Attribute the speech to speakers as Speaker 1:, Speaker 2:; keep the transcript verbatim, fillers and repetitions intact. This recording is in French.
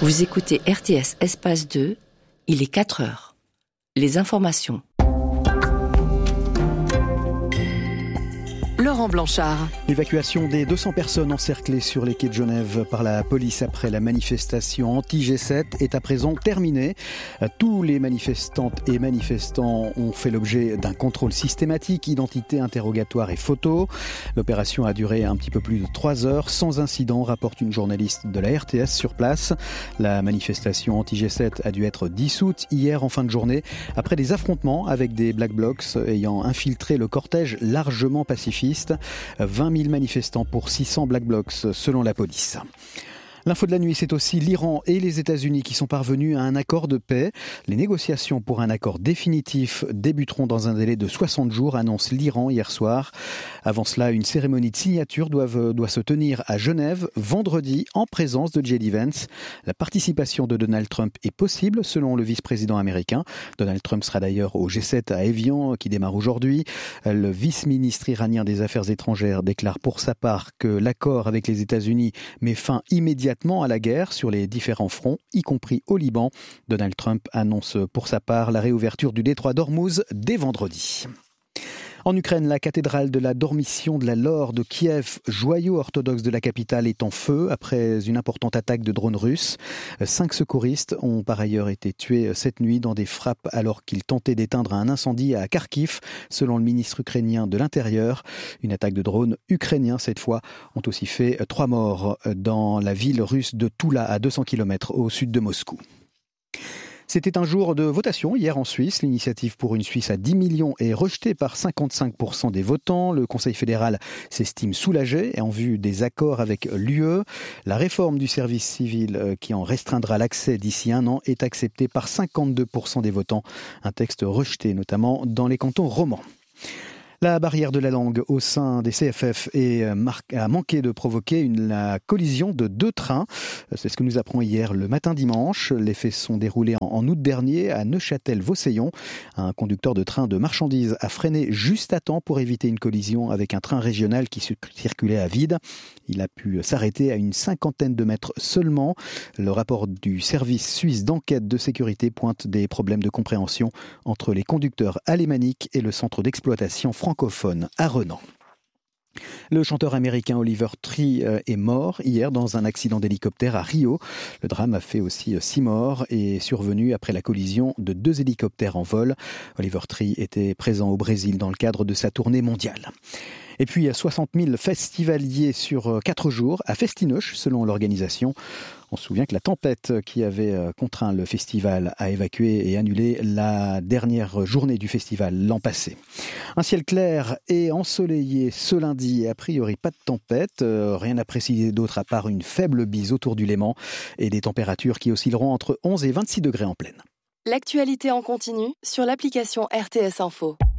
Speaker 1: Vous écoutez R T S Espace deux, il est quatre heures. Les informations. Laurent Blanchard.
Speaker 2: L'évacuation des deux cents personnes encerclées sur les quais de Genève par la police après la manifestation anti-G sept est à présent terminée. Tous les manifestantes et manifestants ont fait l'objet d'un contrôle systématique, identité, interrogatoire et photo. L'opération a duré un petit peu plus de trois heures sans incident, rapporte une journaliste de la R T S sur place. La manifestation anti-G sept a dû être dissoute hier en fin de journée après des affrontements avec des Black Blocs ayant infiltré le cortège largement pacifiste. vingt mille manifestants pour six cents Black Blocs selon la police. L'info de la nuit, c'est aussi l'Iran et les États-Unis qui sont parvenus à un accord de paix. Les négociations pour un accord définitif débuteront dans un délai de soixante jours, annonce l'Iran hier soir. Avant cela, une cérémonie de signature doit, doit se tenir à Genève vendredi en présence de J D Vance. La participation de Donald Trump est possible selon le vice-président américain. Donald Trump sera d'ailleurs au G sept à Évian qui démarre aujourd'hui. Le vice-ministre iranien des Affaires étrangères déclare pour sa part que l'accord avec les États-Unis met fin immédiatement à la guerre sur les différents fronts, y compris au Liban. Donald Trump annonce pour sa part la réouverture du détroit d'Ormuz dès vendredi. En Ukraine, la cathédrale de la Dormition de la Laure de Kiev, joyau orthodoxe de la capitale, est en feu après une importante attaque de drones russes. Cinq secouristes ont par ailleurs été tués cette nuit dans des frappes alors qu'ils tentaient d'éteindre un incendie à Kharkiv, selon le ministre ukrainien de l'Intérieur. Une attaque de drones ukrainiens, cette fois, ont aussi fait trois morts dans la ville russe de Toula, à deux cents kilomètres au sud de Moscou. C'était un jour de votation hier en Suisse. L'initiative pour une Suisse à dix millions est rejetée par cinquante-cinq pour cent des votants. Le Conseil fédéral s'estime soulagé en vue des accords avec l'U E. La réforme du service civil qui en restreindra l'accès d'ici un an est acceptée par cinquante-deux pour cent des votants. Un texte rejeté notamment dans les cantons romans. La barrière de la langue au sein des C F F est a manqué de provoquer une, la collision de deux trains. C'est ce que nous apprend hier le matin dimanche. Les faits sont déroulés en, en août dernier à Neuchâtel-Vauseillon. Un conducteur de train de marchandises a freiné juste à temps pour éviter une collision avec un train régional qui circulait à vide. Il a pu s'arrêter à une cinquantaine de mètres seulement. Le rapport du service suisse d'enquête de sécurité pointe des problèmes de compréhension entre les conducteurs alémaniques et le centre d'exploitation francophone à Renan. Le chanteur américain Oliver Tree est mort hier dans un accident d'hélicoptère à Rio. Le drame a fait aussi six morts et est survenu après la collision de deux hélicoptères en vol. Oliver Tree était présent au Brésil dans le cadre de sa tournée mondiale. Et puis soixante mille festivaliers sur quatre jours à Festinoche, selon l'organisation. On se souvient que la tempête qui avait contraint le festival à évacuer et annuler la dernière journée du festival l'an passé. Un ciel clair et ensoleillé ce lundi, a priori pas de tempête, rien à préciser d'autre à part une faible bise autour du Léman et des températures qui oscilleront entre onze et vingt-six degrés en pleine.
Speaker 3: L'actualité en continu sur l'application R T S Info.